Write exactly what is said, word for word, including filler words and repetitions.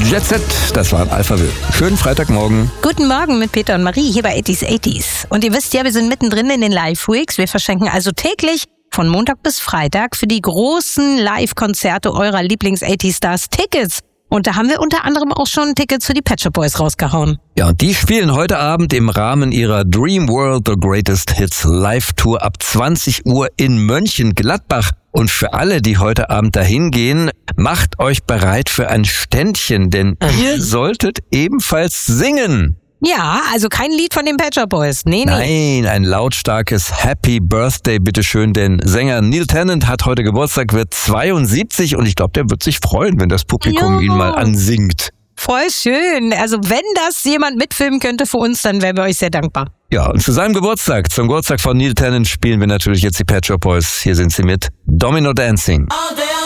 Jet Set, das war ein Alphaville. Schönen Freitagmorgen. Guten Morgen mit Peter und Marie hier bei achtziger achtziger. Und ihr wisst ja, wir sind mittendrin in den Live-Weeks. Wir verschenken also täglich von Montag bis Freitag für die großen Live-Konzerte eurer Lieblings-achtziger-Stars Tickets. Und da haben wir unter anderem auch schon Tickets für die Pet Shop Boys rausgehauen. Ja, und die spielen heute Abend im Rahmen ihrer Dream World The Greatest Hits Live-Tour ab zwanzig Uhr in Mönchengladbach. Und für alle, die heute Abend dahin gehen, macht euch bereit für ein Ständchen, denn ihr solltet ebenfalls singen. Ja, also kein Lied von den Pet Shop Boys. Nee, nee. Nein, ein lautstarkes Happy Birthday, bitteschön, denn Sänger Neil Tennant hat heute Geburtstag, wird zweiundsiebzig und ich glaube, der wird sich freuen, wenn das Publikum Ja. ihn mal ansingt. Voll schön. Also wenn das jemand mitfilmen könnte für uns, dann wären wir euch sehr dankbar. Ja, und zu seinem Geburtstag, zum Geburtstag von Neil Tennant, spielen wir natürlich jetzt die Pet Shop Boys. Hier sind sie mit Domino Dancing.